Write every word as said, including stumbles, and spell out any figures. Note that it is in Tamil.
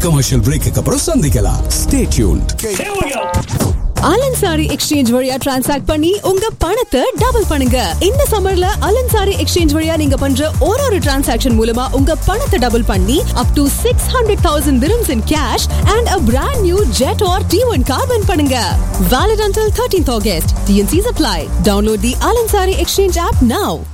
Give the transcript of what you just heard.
கமர்ஷியல் பிரேக்கு அப்புறம் சந்திக்கலாம். Stay tuned. அலன்சாரி எக்ஸ்சேஞ்ச் வழியா டிரான்சாக்ட் பண்ணி உங்க பணத்தை டபுள் பண்ணுங்க. இந்த சம்மர்ல அலன்சாரி எக்ஸ்சேஞ்ச் வழியா நீங்க பண்ற ஒரு ஒரு டிரான்சாக்ஷன் மூலமா உங்க பணத்தை டபுள் பண்ணி up to six hundred thousand dirhams in cash and a brand new Jet or T one car win பண்ணுங்க. Valid until thirteenth August. T N Cs apply. Download the Alansari Exchange app now.